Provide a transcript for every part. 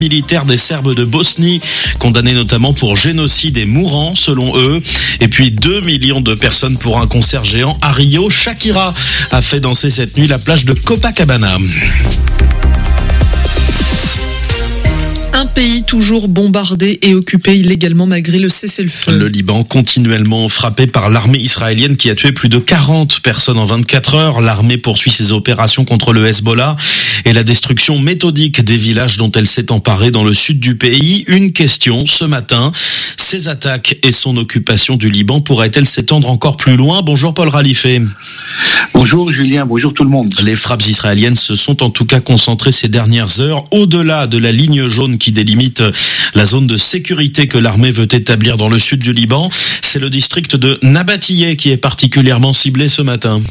Militaires des Serbes de Bosnie, condamnés notamment pour génocide et mourants selon eux. Et puis 2 millions de personnes pour un concert géant à Rio. Shakira a fait danser cette nuit la plage de Copacabana. Un pays toujours bombardé et occupé illégalement malgré le cessez-le-feu. Le Liban continuellement frappé par l'armée israélienne qui a tué plus de 40 personnes en 24 heures. L'armée poursuit ses opérations contre le Hezbollah et la destruction méthodique des villages dont elle s'est emparée dans le sud du pays. Une question ce matin, ces attaques et son occupation du Liban pourraient-elles s'étendre encore plus loin? Bonjour Paul Ralifé. Bonjour Julien, bonjour tout le monde. Les frappes israéliennes se sont en tout cas concentrées ces dernières heures au-delà de la ligne jaune qui délimite la zone de sécurité que l'armée veut établir dans le sud du Liban. C'est le district de Nabatiyeh qui est particulièrement ciblé ce matin.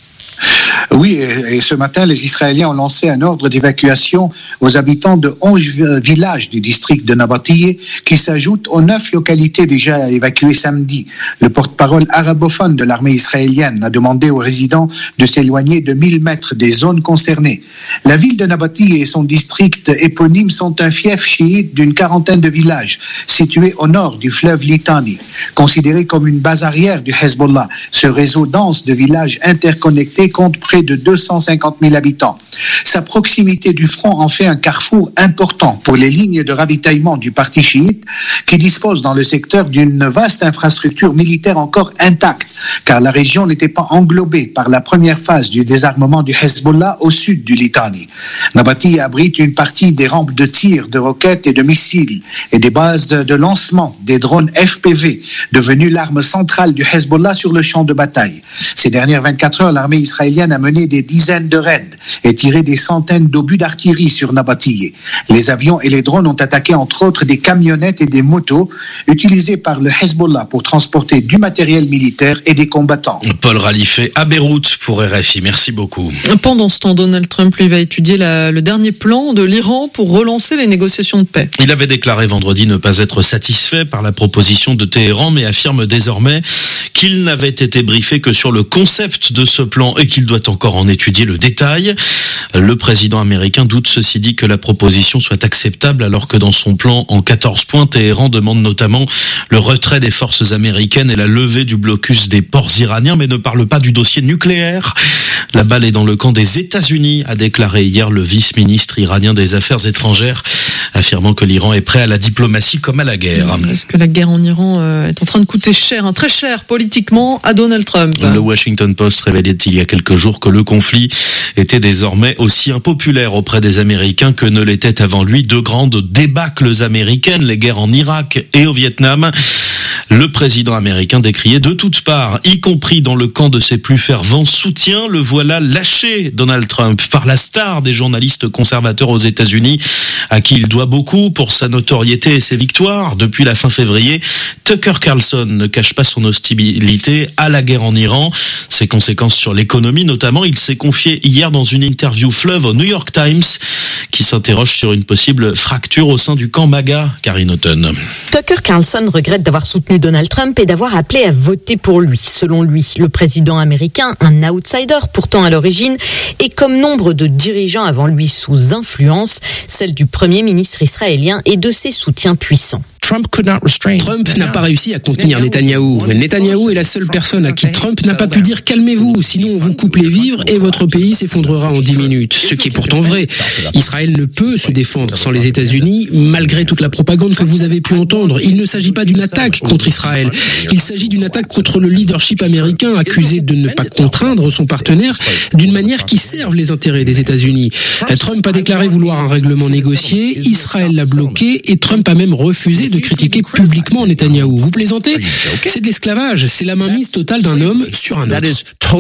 Oui, et ce matin, les Israéliens ont lancé un ordre d'évacuation aux habitants de 11 villages du district de Nabatiyeh qui s'ajoutent aux 9 localités déjà évacuées samedi. Le porte-parole arabophone de l'armée israélienne a demandé aux résidents de s'éloigner de 1000 mètres des zones concernées. La ville de Nabatiyeh et son district éponyme sont un fief chiite d'une quarantaine de villages situés au nord du fleuve Litani. Considéré comme une base arrière du Hezbollah, ce réseau dense de villages interconnectés compte près de 250 000 habitants. Sa proximité du front en fait un carrefour important pour les lignes de ravitaillement du parti chiite qui dispose dans le secteur d'une vaste infrastructure militaire encore intacte, car la région n'était pas englobée par la première phase du désarmement du Hezbollah au sud du Litani. Nabatiyeh abrite une partie des rampes de tir, de roquettes et de missiles et des bases de lancement des drones FPV, devenues l'arme centrale du Hezbollah sur le champ de bataille. Ces dernières 24 heures, l'armée israélienne a mené des dizaines de raids et tiré des centaines d'obus d'artillerie sur Nabatiyeh. Les avions et les drones ont attaqué entre autres des camionnettes et des motos utilisées par le Hezbollah pour transporter du matériel militaire et des combattants. Paul Ralifé à Beyrouth pour RFI. Merci beaucoup. Pendant ce temps, Donald Trump lui va étudier le dernier plan de l'Iran pour relancer les négociations de paix. Il avait déclaré vendredi ne pas être satisfait par la proposition de Téhéran, mais affirme désormais qu'il n'avait été briefé que sur le concept de ce plan et qu'il doit encore en étudier le détail. Le président américain doute ceci dit que la proposition soit acceptable alors que dans son plan en 14 points, Téhéran demande notamment le retrait des forces américaines et la levée du blocus des ports iraniens, mais ne parle pas du dossier nucléaire. La balle est dans le camp des États-Unis, a déclaré hier le vice-ministre iranien des Affaires étrangères, affirmant que l'Iran est prêt à la diplomatie comme à la guerre. Est-ce que la guerre en Iran est en train de coûter cher, très cher politiquement à Donald Trump? Le Washington Post révélait il y a quelques jours que le conflit était désormais aussi impopulaire auprès des Américains que ne l'étaient avant lui deux grandes débâcles américaines, les guerres en Irak et au Vietnam. Le président américain décrié de toutes parts, y compris dans le camp de ses plus fervents soutiens. Le voilà lâché, Donald Trump, par la star des journalistes conservateurs aux États-Unis, à qui il doit beaucoup pour sa notoriété et ses victoires. Depuis la fin février, Tucker Carlson ne cache pas son hostilité à la guerre en Iran. Ses conséquences sur l'économie, notamment, il s'est confié hier dans une interview fleuve au New York Times, qui s'interroge sur une possible fracture au sein du camp MAGA. Karine Houghton. Tucker Carlson regrette d'avoir soutenu Donald Trump et d'avoir appelé à voter pour lui. Selon lui, le président américain, un outsider pourtant à l'origine, est comme nombre de dirigeants avant lui sous influence, celle du premier ministre israélien et de ses soutiens puissants. Trump n'a pas réussi à contenir Netanyahou. Netanyahou est la seule personne à qui Trump n'a pas pu dire « calmez-vous, sinon on vous coupe les vivres et votre pays s'effondrera en 10 minutes ». Ce qui est pourtant vrai. Israël ne peut se défendre sans les États-Unis, malgré toute la propagande que vous avez pu entendre. Il ne s'agit pas d'une attaque contre Israël. Il s'agit d'une attaque contre le leadership américain accusé de ne pas contraindre son partenaire d'une manière qui serve les intérêts des États-Unis. Trump a déclaré vouloir un règlement négocié, Israël l'a bloqué et Trump a même refusé de critiquer publiquement Netanyahou. Vous plaisantez? C'est de l'esclavage, c'est la mainmise totale d'un homme sur un autre.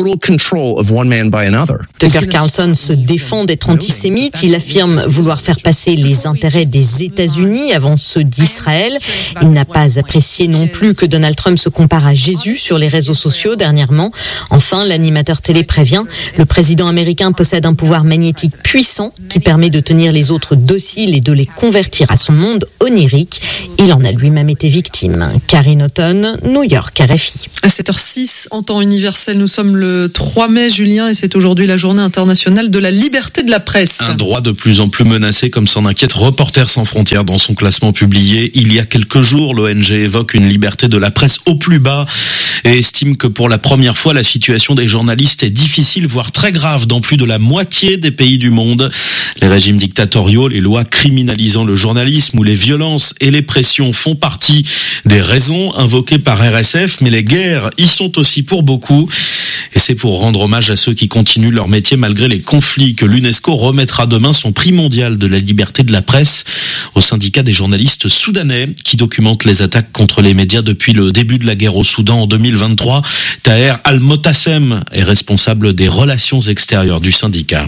Tucker Carlson se défend d'être antisémite. Il affirme vouloir faire passer les intérêts des États-Unis avant ceux d'Israël. Il n'a pas apprécié non plus que Donald Trump se compare à Jésus sur les réseaux sociaux dernièrement. Enfin, l'animateur télé prévient, le président américain possède un pouvoir magnétique puissant qui permet de tenir les autres dociles et de les convertir à son monde onirique. Il en a lui-même été victime. Karine Auton, New York, RFI. À 7h06, en temps universel, nous sommes le 3 mai, Julien, et c'est aujourd'hui la journée internationale de la liberté de la presse. Un droit de plus en plus menacé, comme s'en inquiète Reporters sans frontières dans son classement publié il y a quelques jours. L'ONG évoque une liberté de la presse au plus bas et estime que pour la première fois, la situation des journalistes est difficile, voire très grave dans plus de la moitié des pays du monde. Les régimes dictatoriaux, les lois criminalisant le journalisme ou les violences et les pressions font partie des raisons invoquées par RSF, mais les guerres y sont aussi pour beaucoup. Et c'est pour rendre hommage à ceux qui continuent leur métier malgré les conflits que l'UNESCO remettra demain son prix mondial de la liberté de la presse au syndicat des journalistes soudanais qui documentent les attaques contre les médias depuis le début de la guerre au Soudan en 2023. Taher Al-Motassem est responsable des relations extérieures du syndicat.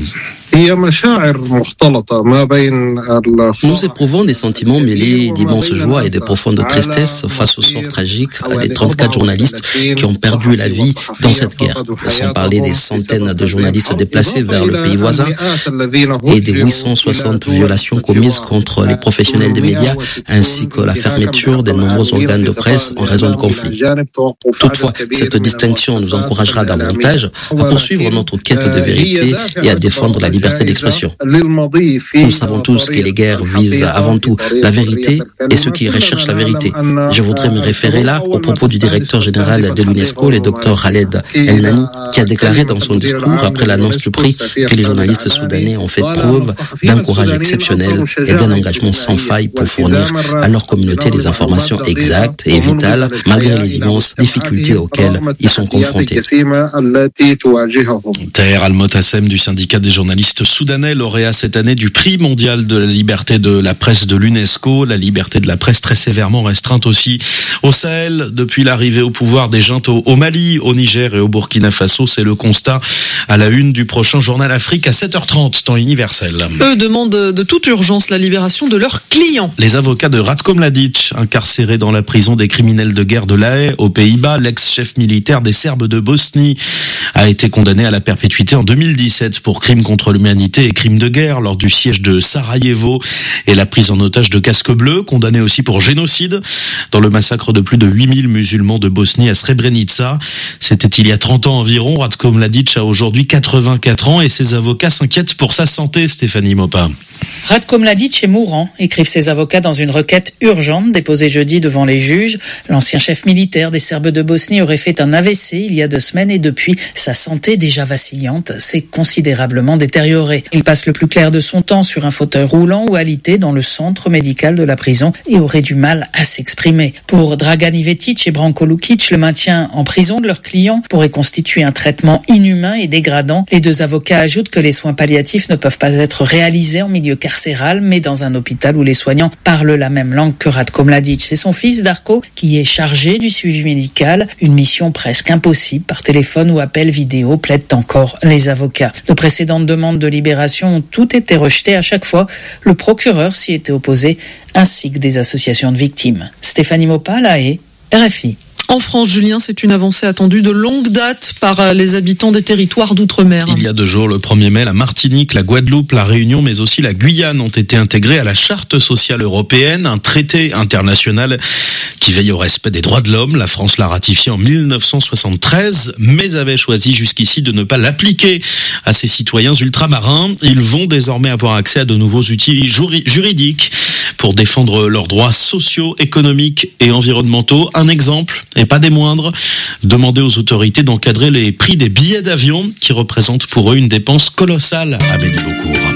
Nous éprouvons des sentiments mêlés d'immense joie et de profonde tristesse face au sort tragique des 34 journalistes qui ont perdu la vie dans cette guerre, sans parler des centaines de journalistes déplacés vers le pays voisin et des 860 violations commises contre les professionnels des médias, ainsi que la fermeture des nombreux organes de presse en raison de conflits. Toutefois, cette distinction nous encouragera davantage à poursuivre notre quête de vérité et à défendre la liberté d'expression. Nous savons tous que les guerres visent avant tout la vérité et ceux qui recherchent la vérité. Je voudrais me référer là aux propos du directeur général de l'UNESCO, le Dr Khaled El-Nani, qui a déclaré dans son discours après l'annonce du prix que les journalistes soudanais ont fait preuve d'un courage exceptionnel et d'un engagement sans faille pour fournir à leur communauté des informations exactes et vitales malgré les immenses difficultés auxquelles ils sont confrontés. Taher Al-Motassem du syndicat des journalistes soudanais, lauréat cette année du prix mondial de la liberté de la presse de l'UNESCO. La liberté de la presse très sévèrement restreinte aussi au Sahel depuis l'arrivée au pouvoir des juntes au Mali, au Niger et au Burkina Faso. C'est le constat à la une du prochain journal Afrique à 7h30, temps universel. Eux demandent de toute urgence la libération de leurs clients. Les avocats de Ratko Mladic, incarcéré dans la prison des criminels de guerre de La Haye, aux Pays-Bas, l'ex-chef militaire des Serbes de Bosnie, a été condamné à la perpétuité en 2017 pour crimes contre l'humanité et crimes de guerre lors du siège de Sarajevo et la prise en otage de casques bleus, condamné aussi pour génocide dans le massacre de plus de 8000 musulmans de Bosnie à Srebrenica. C'était il y a 30 ans environ. Ratko Mladic a aujourd'hui 84 ans et ses avocats s'inquiètent pour sa santé, Stéphanie Mopa. Ratko Mladic est mourant, écrivent ses avocats dans une requête urgente déposée jeudi devant les juges. L'ancien chef militaire des Serbes de Bosnie aurait fait un AVC il y a 2 semaines et depuis, sa santé déjà vacillante s'est considérablement détériorée. Il passe le plus clair de son temps sur un fauteuil roulant ou alité dans le centre médical de la prison et aurait du mal à s'exprimer. Pour Dragan Ivetic et Branko Lukic, le maintien en prison de leurs clients pourrait constituer un traitement inhumain et dégradant. Les 2 avocats ajoutent que les soins palliatifs ne peuvent pas être réalisés en milieu carcéral, mais dans un hôpital où les soignants parlent la même langue que Ratko Mladic. C'est son fils Darko qui est chargé du suivi médical, une mission presque impossible par téléphone ou appel vidéo, plaident encore les avocats. De précédentes demandes de libération ont toutes été rejetées à chaque fois. Le procureur s'y était opposé, ainsi que des associations de victimes. Stéphanie Mopa, La Haye, RFI. En France, Julien, c'est une avancée attendue de longue date par les habitants des territoires d'outre-mer. Il y a 2 jours, le 1er mai, la Martinique, la Guadeloupe, la Réunion, mais aussi la Guyane ont été intégrés à la Charte sociale européenne, un traité international qui veille au respect des droits de l'homme. La France l'a ratifié en 1973, mais avait choisi jusqu'ici de ne pas l'appliquer à ses citoyens ultramarins. Ils vont désormais avoir accès à de nouveaux outils juridiques pour défendre leurs droits sociaux, économiques et environnementaux. Un exemple, et pas des moindres, demander aux autorités d'encadrer les prix des billets d'avion qui représentent pour eux une dépense colossale. Amélie Beaucourt.